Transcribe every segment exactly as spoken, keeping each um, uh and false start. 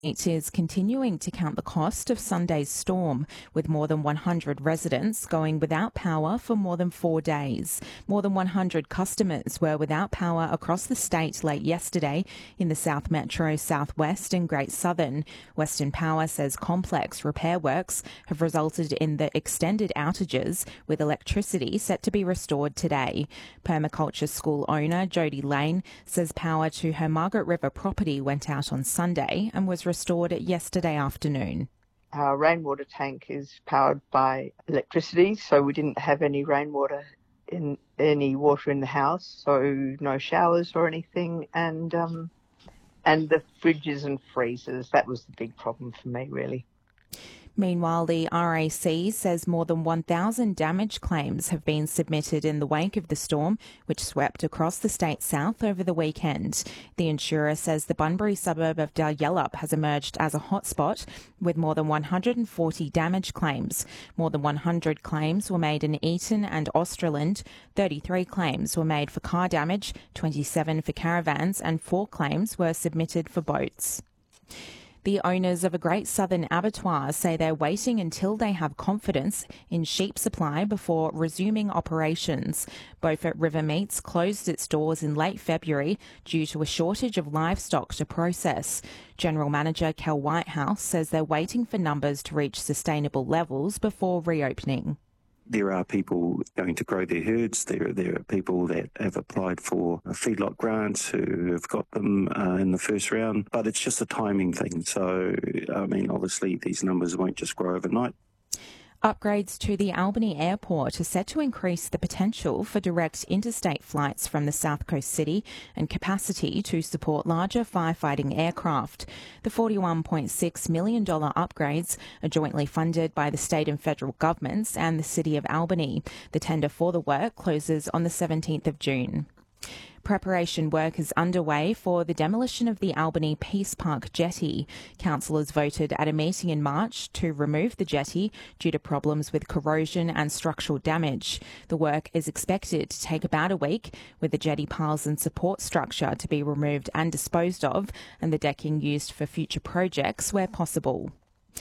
It is continuing to count the cost of Sunday's storm, with more than one hundred residents going without power for more than four days. More than one hundred customers were without power across the state late yesterday in the South Metro, South West and Great Southern. Western Power says complex repair works have resulted in the extended outages, with electricity set to be restored today. Permaculture school owner Jodie Lane says power to her Margaret River property went out on Sunday and was restored yesterday afternoon. Our rainwater tank is powered by electricity, so we didn't have any rainwater in any water in the house, so no showers or anything, and um, and the fridges and freezers, that was the big problem for me, really. Meanwhile, the R A C says more than one thousand damage claims have been submitted in the wake of the storm, which swept across the state south over the weekend. The insurer says the Bunbury suburb of Dalyellup has emerged as a hotspot, with more than one hundred forty damage claims. More than one hundred claims were made in Eaton and Australand, thirty-three claims were made for car damage, twenty-seven for caravans, and four claims were submitted for boats. The owners of a Great Southern abattoir say they're waiting until they have confidence in sheep supply before resuming operations. Beaufort River Meats closed its doors in late February due to a shortage of livestock to process. General Manager Kel Whitehouse says they're waiting for numbers to reach sustainable levels before reopening. There are people going to grow their herds. There, there are people that have applied for feedlot grants who have got them uh, in the first round. But it's just a timing thing. So, I mean, obviously these numbers won't just grow overnight. Upgrades to the Albany Airport are set to increase the potential for direct interstate flights from the South Coast city and capacity to support larger firefighting aircraft. The forty-one point six million dollars upgrades are jointly funded by the state and federal governments and the City of Albany. The tender for the work closes on the seventeenth of June. Preparation work is underway for the demolition of the Albany Peace Park jetty. Councillors voted at a meeting in March to remove the jetty due to problems with corrosion and structural damage. The work is expected to take about a week, with the jetty piles and support structure to be removed and disposed of, and the decking used for future projects where possible.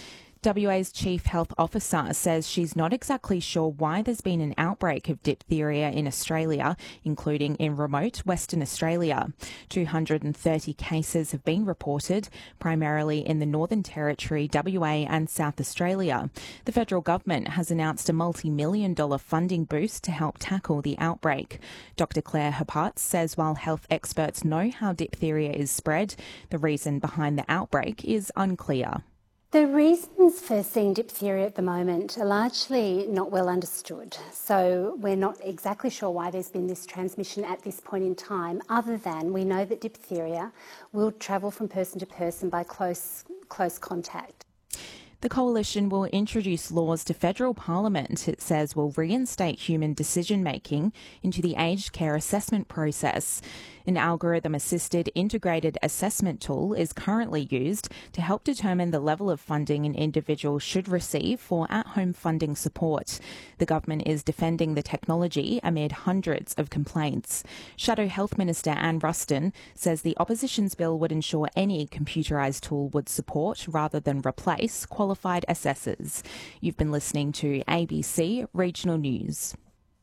W A's Chief Health Officer says she's not exactly sure why there's been an outbreak of diphtheria in Australia, including in remote Western Australia. two hundred thirty cases have been reported, primarily in the Northern Territory, W A and South Australia. The federal government has announced a multi-million dollar funding boost to help tackle the outbreak. Doctor Claire Hapatz says while health experts know how diphtheria is spread, the reason behind the outbreak is unclear. The reasons for seeing diphtheria at the moment are largely not well understood. So we're not exactly sure why there's been this transmission at this point in time, other than we know that diphtheria will travel from person to person by close, close contact. The coalition will introduce laws to federal parliament, it says, will reinstate human decision-making into the aged care assessment process. An algorithm-assisted integrated assessment tool is currently used to help determine the level of funding an individual should receive for at-home funding support. The government is defending the technology amid hundreds of complaints. Shadow Health Minister Anne Ruston says the opposition's bill would ensure any computerised tool would support rather than replace qualified assessors. You've been listening to A B C Regional News.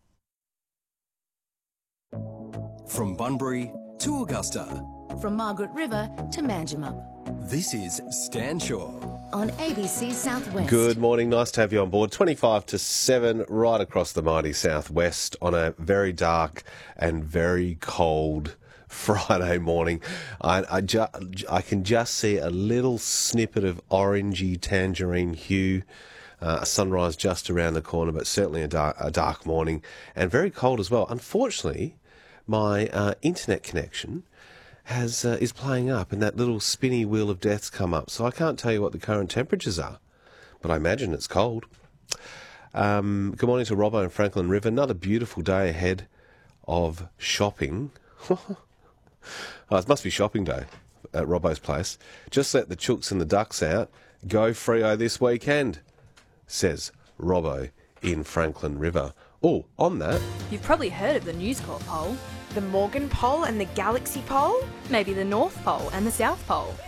From Bunbury to Augusta. From Margaret River to Manjimup. This is Stan Shaw on A B C Southwest. Good morning, nice to have you on board. twenty-five to seven right across the mighty Southwest on a very dark and very cold Friday morning. I, I, ju- I can just see a little snippet of orangey tangerine hue. Uh, a sunrise just around the corner, but certainly a dark, a dark morning and very cold as well. Unfortunately, my uh, internet connection has uh, is playing up and that little spinny wheel of death's come up. So I can't tell you what the current temperatures are, but I imagine it's cold. Um, good morning to Robbo and Franklin River. Another beautiful day ahead of shopping. Oh, it must be shopping day at Robbo's place. Just let the chooks and the ducks out. Go Freo this weekend, says Robbo in Franklin River. Oh, on that... You've probably heard of the News Corp poll. The Morgan poll and the Galaxy poll? Maybe the North Pole and the South Pole.